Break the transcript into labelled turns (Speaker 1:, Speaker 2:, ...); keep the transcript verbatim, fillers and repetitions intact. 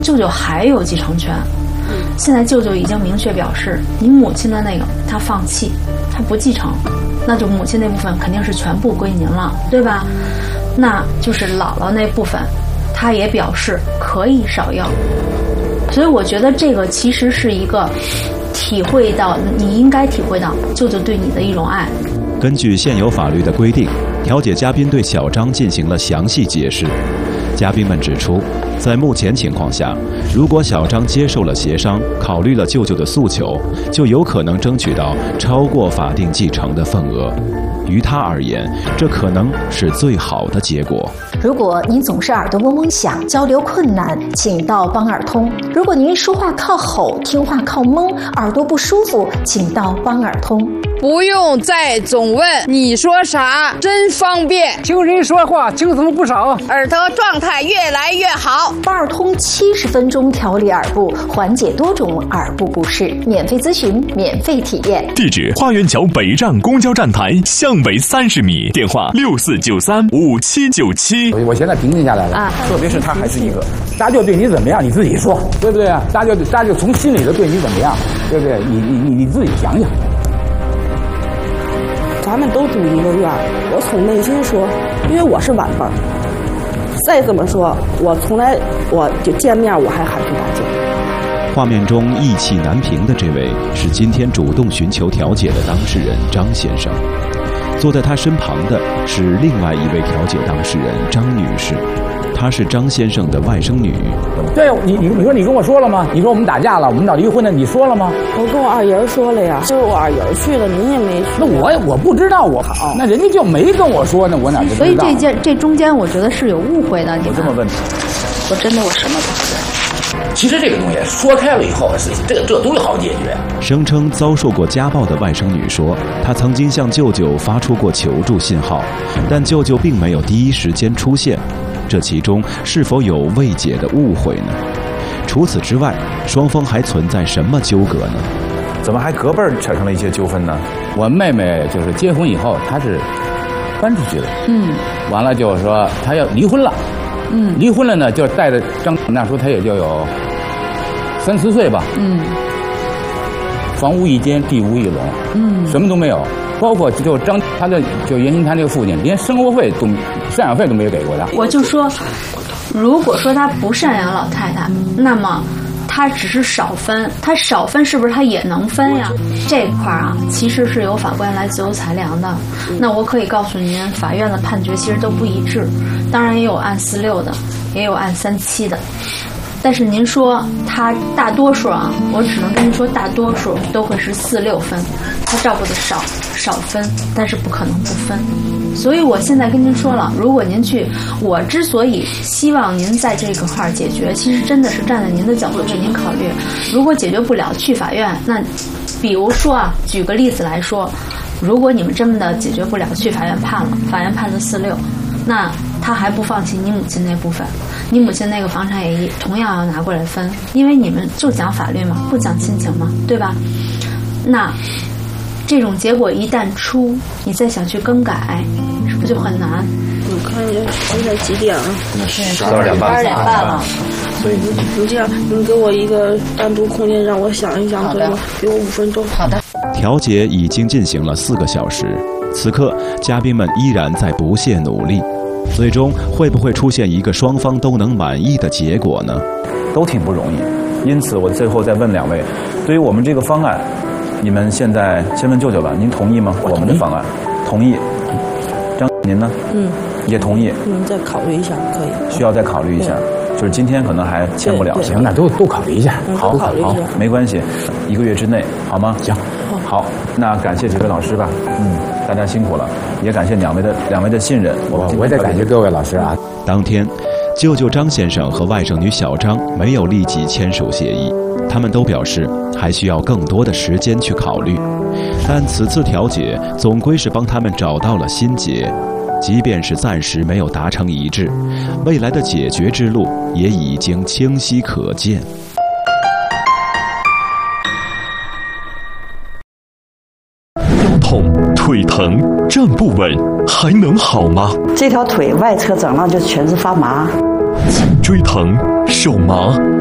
Speaker 1: 舅舅还有继承权。现在舅舅已经明确表示，您母亲的那个他放弃，他不继承，那就母亲那部分肯定是全部归您了，对吧？那就是姥姥那部分，他也表示可以少要。所以我觉得这个其实是一个体会到，你应该体会到舅舅对你的一种爱。
Speaker 2: 根据现有法律的规定，调解嘉宾对小张进行了详细解释。嘉宾们指出，在目前情况下，如果小张接受了协商，考虑了舅舅的诉求，就有可能争取到超过法定继承的份额。于他而言，这可能是最好的结果。
Speaker 3: 如果您总是耳朵嗡嗡响，交流困难，请到帮耳通。如果您说话靠吼，听话靠蒙，耳朵不舒服，请到帮耳通。
Speaker 4: 不用再总问你说啥，真方便。
Speaker 5: 听人说话轻松不少，
Speaker 4: 耳朵状态越来越好。
Speaker 3: 帮耳通七十分钟调理耳部，缓解多种耳部不适，免费咨询，免费体验。
Speaker 6: 地址：花园桥北站公交站台向北三十米，电话六四九三五七九七。
Speaker 7: 我现在平静下来了啊，特别是他还是一个，大舅对你怎么样，你自己说，对不对啊？大舅大舅从心里头对你怎么样，对不对？你你你你自己想想。
Speaker 8: 咱们都住一个院，我从内心说，因为我是晚辈儿。再这么说，我从来我就见面我还喊出大舅。
Speaker 2: 画面中意气难平的这位是今天主动寻求调解的当事人张先生，坐在他身旁的是另外一位调解当事人张女士，她是张先生的外甥女。
Speaker 7: 对，你你你说你跟我说了吗？你说我们打架了，我们闹离婚了，你说了吗？
Speaker 8: 我跟我二爷说了呀，就是我二爷去了，您也没去。
Speaker 7: 那我我不知道，我好，那人家就没跟我说呢，我哪知道？
Speaker 1: 所以这件这中间，我觉得是有误会的。你
Speaker 7: 我这么问你，
Speaker 1: 我真的我什么都不知道。
Speaker 7: 其实这个东西说开了以后的事情，这个这东西好解决。
Speaker 2: 声称遭受过家暴的外甥女说，她曾经向舅舅发出过求助信号，但舅舅并没有第一时间出现，这其中是否有未解的误会呢？除此之外，双方还存在什么纠葛呢？
Speaker 9: 怎么还隔辈儿产生了一些纠纷呢？
Speaker 7: 我妹妹就是结婚以后，她是搬出去了，嗯，完了就是说她要离婚了。嗯，离婚了呢，就带着张，那时候他也就有三四岁吧。嗯，房屋一间，地无一垄。嗯，什么都没有，包括就张他的就原先他那个父亲连生活费都赡养费都没有给过他。
Speaker 1: 我就说，如果说他不赡养老太太，那么他只是少分，他少分是不是他也能分呀？这块啊，其实是由法官来自由裁量的。那我可以告诉您，法院的判决其实都不一致。当然也有按四六的，也有按三七的，但是您说他大多数啊，我只能跟您说大多数都会是四六分，他照顾的少少分，但是不可能不分。所以我现在跟您说了，如果您去，我之所以希望您在这个块解决，其实真的是站在您的角度为您考虑。如果解决不了，去法院，那比如说啊，举个例子来说，如果你们真的解决不了，去法院判了，法院判的四六，那他还不放弃你母亲那部分，你母亲那个房产也同样要拿过来分，因为你们就讲法律嘛，不讲亲情嘛，对吧？那这种结果一旦出，你再想去更改，是不是就很难？
Speaker 8: 我看现在几点了？
Speaker 9: 十二点半，
Speaker 1: 十二点半了。
Speaker 8: 所以你你这样，你给我一个单独空间，让我想一想，可以吗？给我五分钟。
Speaker 1: 好的。
Speaker 2: 调解已经进行了四个小时，此刻嘉宾们依然在不懈努力。最终会不会出现一个双方都能满意的结果呢？
Speaker 9: 都挺不容易。因此，我最后再问两位，对于我们这个方案，你们现在先问舅舅吧，您同意吗？我们的方案，同意。张，您呢？嗯，也同意。
Speaker 8: 嗯，再考虑一下，可以。
Speaker 9: 需要再考虑一下，就是今天可能还签不了。
Speaker 7: 行，那都都考虑一下。
Speaker 9: 好，
Speaker 8: 考虑一下，
Speaker 9: 没关系，一个月之内，好吗？
Speaker 7: 行。
Speaker 9: 好，那感谢几位老师吧。嗯，大家辛苦了，也感谢两位的两位的信任。
Speaker 7: 我我也感谢各位老师啊。
Speaker 2: 当天，舅舅张先生和外甥女小张没有立即签署协议，他们都表示还需要更多的时间去考虑。但此次调解总归是帮他们找到了心结，即便是暂时没有达成一致，未来的解决之路也已经清晰可见。
Speaker 6: 痛、腿疼、站不稳，还能好吗？
Speaker 10: 这条腿外侧整上就全是发麻，
Speaker 6: 颈椎疼、手麻、